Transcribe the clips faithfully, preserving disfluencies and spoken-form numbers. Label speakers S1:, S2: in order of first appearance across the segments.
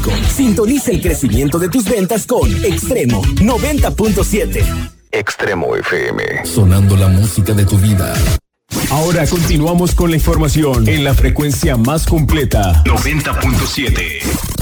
S1: cinco. Sintoniza el crecimiento de tus ventas con Extremo noventa punto siete.
S2: Extremo F M.
S3: Sonando la música de tu vida.
S4: Ahora continuamos con la información en la frecuencia más completa.
S2: noventa punto siete.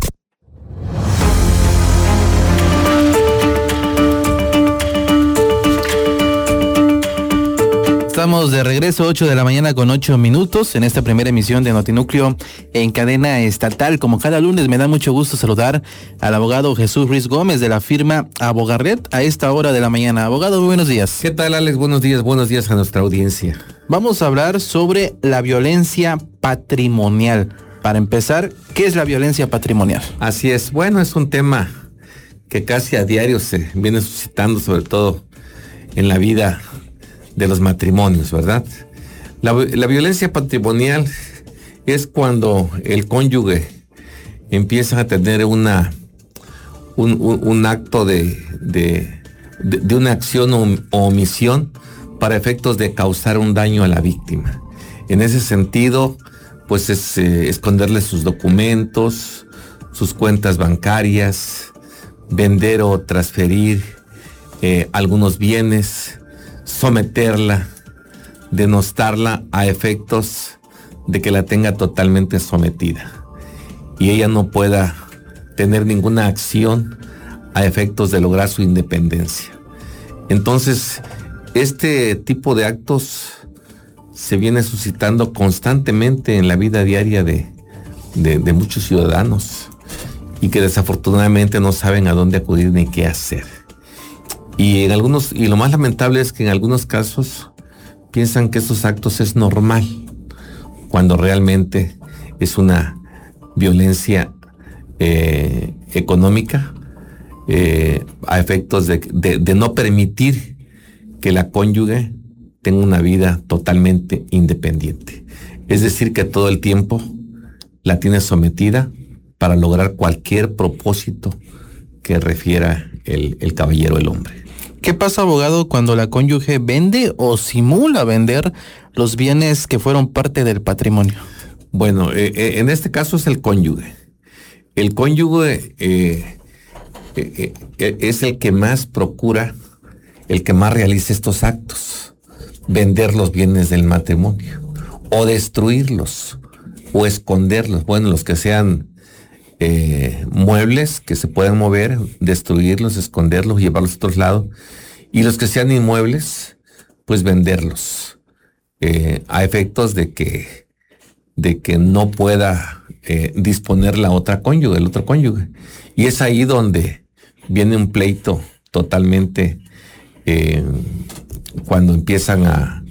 S5: Estamos de regreso, ocho de la mañana con ocho minutos, en esta primera emisión de Notinúcleo en cadena estatal. Como cada lunes, me da mucho gusto saludar al abogado Jesús Ruiz Gómez de la firma Abogarret a esta hora de la mañana. Abogado, muy buenos días.
S6: ¿Qué tal, Alex? Buenos días, buenos días a nuestra audiencia.
S5: Vamos a hablar sobre la violencia patrimonial. Para empezar, ¿qué es la violencia patrimonial?
S6: Así es, bueno, es un tema que casi a diario se viene suscitando, sobre todo en la vida de los matrimonios, ¿verdad? La, la violencia patrimonial es cuando el cónyuge empieza a tener una un, un, un acto de, de, de, de una acción o, o omisión para efectos de causar un daño a la víctima. En ese sentido, pues es eh, esconderle sus documentos, sus cuentas bancarias, vender o transferir eh, algunos bienes, someterla, denostarla a efectos de que la tenga totalmente sometida y ella no pueda tener ninguna acción a efectos de lograr su independencia. Entonces, este tipo de actos se viene suscitando constantemente en la vida diaria de, de, de muchos ciudadanos y que desafortunadamente no saben a dónde acudir ni qué hacer. Y en algunos, y lo más lamentable es que en algunos casos piensan que estos actos es normal, cuando realmente es una violencia eh, económica eh, a efectos de, de, de no permitir que la cónyuge tenga una vida totalmente independiente. Es decir, que todo el tiempo la tiene sometida para lograr cualquier propósito que refiera el, el caballero, el hombre.
S5: ¿Qué pasa, abogado, cuando la cónyuge vende o simula vender los bienes que fueron parte del patrimonio?
S6: Bueno, eh, eh, en este caso es el cónyuge. El cónyuge eh, eh, eh, es el que más procura, el que más realiza estos actos. Vender los bienes del matrimonio, o destruirlos, o esconderlos. Bueno, los que sean Eh, muebles que se puedan mover, destruirlos, esconderlos, llevarlos a otros lados, y los que sean inmuebles, pues venderlos eh, a efectos de que de que no pueda eh, disponer la otra cónyuge, el otro cónyuge. Y es ahí donde viene un pleito totalmente eh, cuando empiezan a,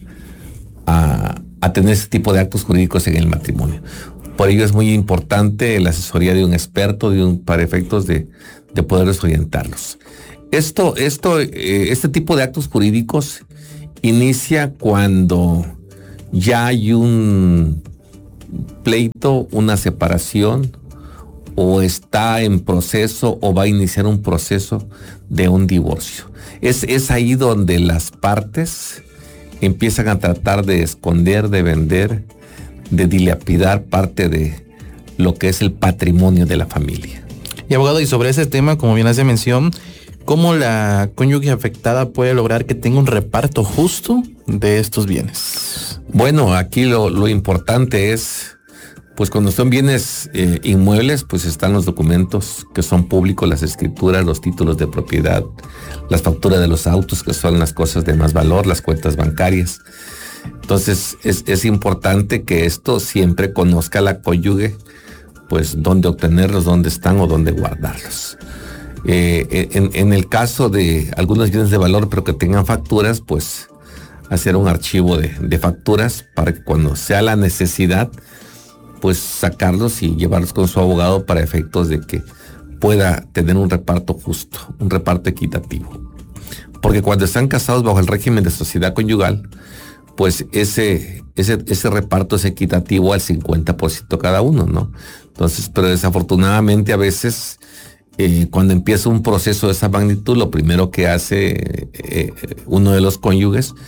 S6: a, a tener ese tipo de actos jurídicos en el matrimonio. Por ello es muy importante la asesoría de un experto, de un, para efectos de, de poderlos orientarlos. Esto, esto, eh, este tipo de actos jurídicos inicia cuando ya hay un pleito, una separación, o está en proceso o va a iniciar un proceso de un divorcio. Es, es ahí donde las partes empiezan a tratar de esconder, de vender, de dilapidar parte de lo que es el patrimonio de la familia.
S5: Y abogado, y sobre ese tema, como bien hace mención, ¿cómo la cónyuge afectada puede lograr que tenga un reparto justo de estos bienes?
S6: Bueno, aquí lo, lo importante es, pues cuando son bienes eh, inmuebles, pues están los documentos que son públicos, las escrituras, los títulos de propiedad, las facturas de los autos, que son las cosas de más valor, las cuentas bancarias. Entonces es, es importante que esto siempre conozca la cónyuge, pues dónde obtenerlos, dónde están o dónde guardarlos. Eh, en, en el caso de algunos bienes de valor pero que tengan facturas, pues hacer un archivo de, de facturas para que cuando sea la necesidad, pues sacarlos y llevarlos con su abogado para efectos de que pueda tener un reparto justo, un reparto equitativo. Porque cuando están casados bajo el régimen de sociedad conyugal, pues ese, ese, ese reparto es equitativo al cincuenta por ciento cada uno, ¿no? Entonces, pero desafortunadamente a veces, eh, cuando empieza un proceso de esa magnitud, lo primero que hace eh, uno de los cónyuges,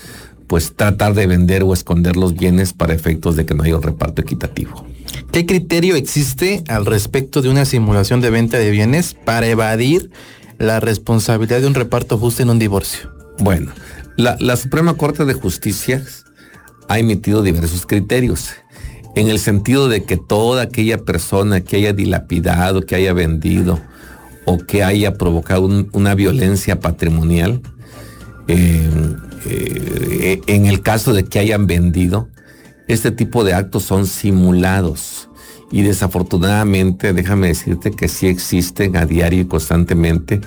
S6: pues tratar de vender o esconder los bienes para efectos de que no haya un reparto equitativo.
S5: ¿Qué criterio existe al respecto de una simulación de venta de bienes para evadir la responsabilidad de un reparto justo en un divorcio?
S6: Bueno, la, la Suprema Corte de Justicia ha emitido diversos criterios, en el sentido de que toda aquella persona que haya dilapidado, que haya vendido o que haya provocado un, una violencia patrimonial, eh, eh, en el caso de que hayan vendido, este tipo de actos son simulados. Y desafortunadamente, déjame decirte que sí existen a diario y constantemente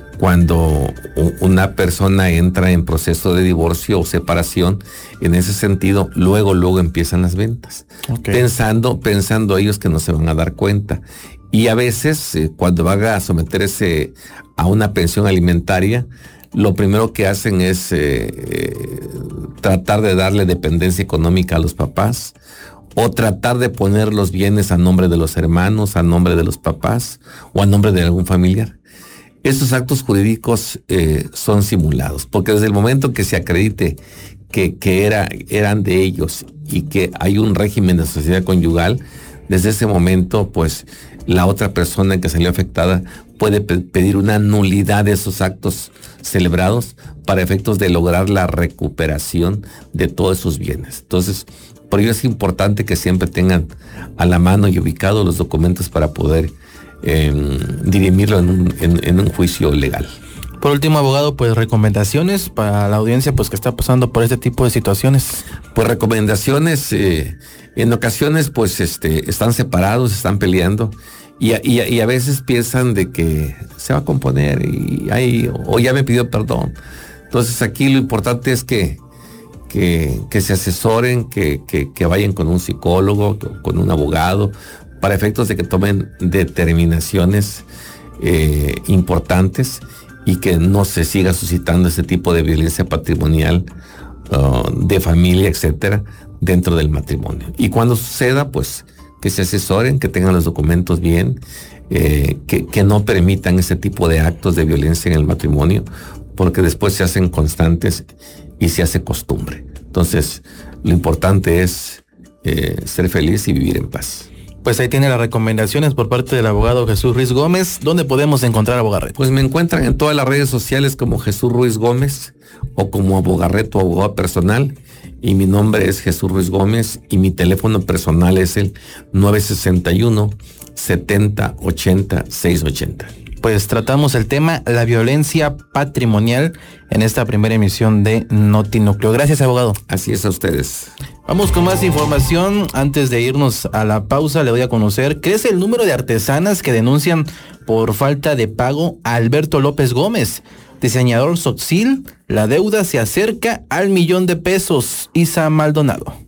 S6: cuando una persona entra en proceso de divorcio o separación. En ese sentido, luego, luego empiezan las ventas. Okay. Pensando, pensando ellos que no se van a dar cuenta. Y a veces, eh, cuando van a someterse a una pensión alimentaria, lo primero que hacen es eh, eh, tratar de darle dependencia económica a los papás, o tratar de poner los bienes a nombre de los hermanos, a nombre de los papás, o a nombre de algún familiar. Estos actos jurídicos eh, son simulados, porque desde el momento que se acredite que, que era, eran de ellos y que hay un régimen de sociedad conyugal, desde ese momento, pues, la otra persona que salió afectada puede pe- pedir una nulidad de esos actos celebrados para efectos de lograr la recuperación de todos sus bienes. Entonces, por ello es importante que siempre tengan a la mano y ubicados los documentos para poder eh, dirimirlo en un, en, en un juicio legal.
S5: Por último, abogado, pues recomendaciones para la audiencia pues que está pasando por este tipo de situaciones.
S6: Pues recomendaciones, eh, en ocasiones pues este, están separados, están peleando y, y, y a veces piensan de que se va a componer y ay, o ya me pidió perdón. Entonces aquí lo importante es que Que, que se asesoren, que, que, que vayan con un psicólogo, con un abogado, para efectos de que tomen determinaciones eh, importantes y que no se siga suscitando ese tipo de violencia patrimonial, uh, de familia, etcétera, dentro del matrimonio. Y cuando suceda, pues que se asesoren, que tengan los documentos bien, eh, que, que no permitan ese tipo de actos de violencia en el matrimonio, porque después se hacen constantes y se hace costumbre. Entonces, lo importante es eh, ser feliz y vivir en paz.
S5: Pues ahí tiene las recomendaciones por parte del abogado Jesús Ruiz Gómez. ¿Dónde podemos encontrar a Abogarreto?
S6: Pues me encuentran en todas las redes sociales como Jesús Ruiz Gómez o como Abogarreto, abogado personal. Y mi nombre es Jesús Ruiz Gómez y mi teléfono personal es el nueve sesenta y uno, setenta, ochenta, seiscientos ochenta.
S5: Pues tratamos el tema, la violencia patrimonial, en esta primera emisión de Notinúcleo. Gracias, abogado.
S6: Así es, a ustedes.
S5: Vamos con más información. Antes de irnos a la pausa, le doy a conocer, crece el número de artesanas que denuncian por falta de pago a Alberto López Gómez, diseñador Soxil. La deuda se acerca al millón de pesos. Isa Maldonado.